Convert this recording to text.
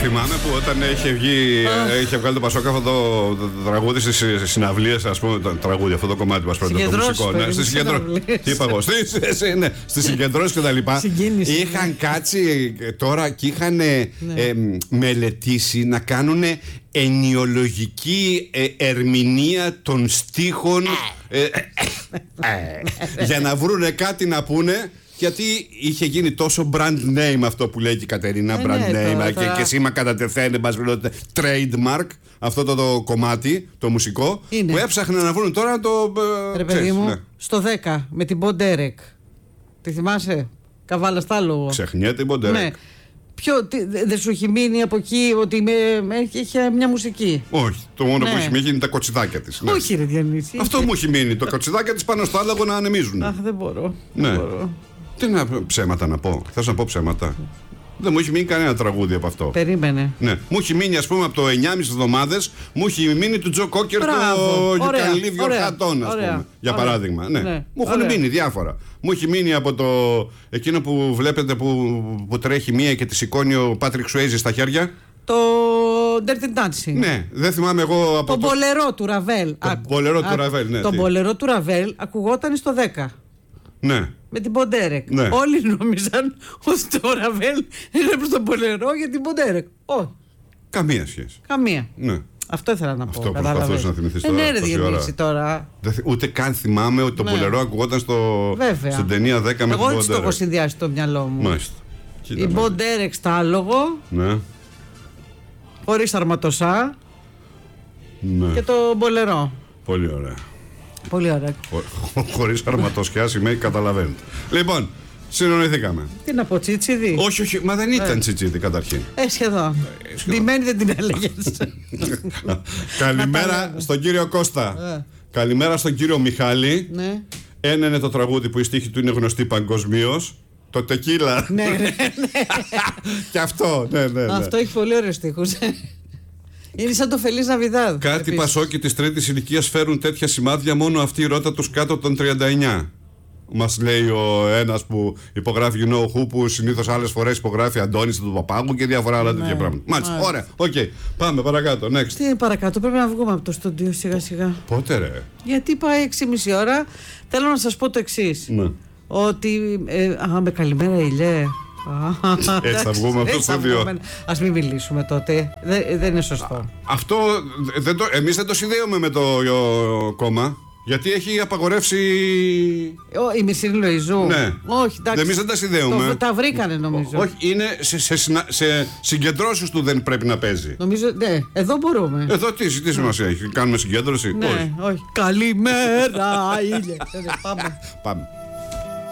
θυμάμαι που όταν είχε βγάλει το Πασόκ αυτό το τραγούδι στις συναυλίες, ας πούμε, το τραγούδι, αυτό το κομμάτι μας πρώτο, το μουσικό. Ναι, στις συγκεντρώσεις. Τι είπα εγώ, στις συγκεντρώσεις και τα λοιπά. Είχαν κάτσει τώρα και είχαν μελετήσει να κάνουν ενιολογική ερμηνεία των στίχων για να βρούνε κάτι να πούνε. Γιατί είχε γίνει τόσο brand name αυτό που λέει και η Κατερίνα, brand name, και σήμα κατά τεθέν, trademark, αυτό το κομμάτι, το μουσικό, που έψαχναν να βρουν τώρα το. Ρε παιδί μου, στο 10 με την Μποντέρεκ. Τη θυμάσαι? Καβάλα στάλογο. Ξεχνιέται η Μποντέρεκ. Ναι. Δεν σου έχει μείνει από εκεί ότι είχε μια μουσική? Όχι. Το μόνο που έχει μείνει είναι τα κοτσιδάκια της. Ναι. Όχι, ρε Διονύση. Αυτό μου έχει μείνει. Το κοτσιδάκια της πάνω στο άλογο να ανεμίζουν. Αχ, δεν μπορώ. Ναι. Τι ψέματα να πω. Θες να πω ψέματα? Δεν μου έχει μείνει κανένα τραγούδι από αυτό. Περίμενε. Ναι. Μου έχει μείνει, ας πούμε, από το 9,5 εβδομάδες, μου έχει μείνει του Τζο Κόκερ το You Can Leave Your Hat On, ας πούμε. Για παράδειγμα. Ναι. Μου έχουν μείνει διάφορα. Μου έχει μείνει από το εκείνο που βλέπετε που τρέχει μία και τη σηκώνει ο Πάτρικ Σουέιζι στα χέρια. Το Dirty Dancing. Ναι, δεν θυμάμαι εγώ από το μπολερό του Ραβέλ. Το μπολερό του Ραβέλ, ναι. Το μπολερό του Ραβέλ ακουγόταν στο 10. Ναι. Με την Μποντέρεκ. Ναι. Όλοι νόμιζαν ότι το Ραβέλ έγραψε τον μπολερό για την Μποντέρεκ. Όχι. Καμία σχέση. Καμία. Ναι. Αυτό ήθελα να πω. Αυτό προσπαθούσε να θυμηθείς τώρα. Ναι, ρε Διονύση τώρα. Ούτε καν θυμάμαι ότι το μπολερό ακουγόταν στην ταινία 10 με την Μποντέρεκ. Εγώ έτσι το έχω συνδυάσει στο μυαλό μου. Μάλιστα. Η Μποντέρεκ στα άλογο. Ναι. Χωρίς αρματοσά. Ναι. Και το μπολερό. Πολύ ωραία. Πολύ ωραία. Χωρίς αρματοσιά σημαίνει καταλαβαίνετε. Λοιπόν, συνονιθήκαμε. Τι να πω, τσιτσίδι? Όχι, μα δεν ήταν τσιτσίδι καταρχήν. Σχεδόν. Ντυμένη δεν την έλεγες. Καλημέρα στον κύριο Κώστα. Καλημέρα στον κύριο Μιχάλη. Ναι. Ένα είναι το τραγούδι που η στίχη του είναι γνωστή παγκοσμίως. Το τεκίλα. Ναι. Και αυτό, ναι. Αυτό έχει πολύ ωραίους στίχους. Είναι σαν το Φελίς Ναβιδάδ. Κάτι πασόκι της τρίτης ηλικίας φέρουν τέτοια σημάδια μόνο αυτή η ρότα τους κάτω των 39. Μας λέει ο ένας που υπογράφει You Know Who, που συνήθως άλλες φορές υπογράφει Αντώνης του Παπάγου και διάφορα άλλα τέτοια πράγματα. Μάλιστα, ωραία, οκ. Πάμε παρακάτω, next. Τι είναι παρακάτω, πρέπει να βγούμε από το στούντιο σιγά σιγά. Πότε ρε? Γιατί πάει 6,5 ώρα. Θέλω να σας πω το εξής. Ναι. Ότι. Με καλημέρα, Ηλιέ. Έτσι θα βγούμε από το στούντιο. Ας μην μιλήσουμε τότε. Δεν είναι σωστό. Αυτό εμείς δεν το συνδέουμε με το κόμμα. Γιατί έχει απαγορεύσει. Η Μισήρη Λοϊζού. Ναι. Όχι, εντάξει. Εμείς δεν τα συνδέουμε. Τα βρήκανε νομίζω. Όχι, είναι σε συγκεντρώσεις του δεν πρέπει να παίζει. Νομίζω, ναι, εδώ μπορούμε. Εδώ τι σημασία έχει, κάνουμε συγκέντρωση? Ναι, όχι. Καλημέρα, Ήλια. Πάμε.